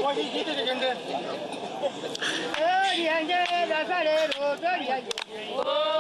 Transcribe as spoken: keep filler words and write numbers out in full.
我是记得的真的。哎，眼睛在啥里头？这里眼睛。